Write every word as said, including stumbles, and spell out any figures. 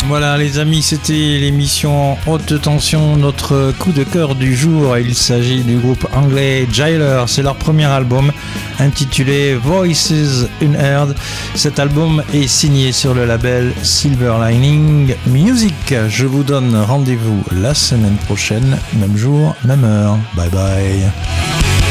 Voilà les amis, c'était l'émission Haute Tension, notre coup de cœur du jour. Il s'agit du groupe anglais Jailer, c'est leur premier album intitulé Voices Unheard. Cet album est signé sur le label Silver Lining Music. Je vous donne rendez-vous la semaine prochaine, même jour, même heure. Bye bye.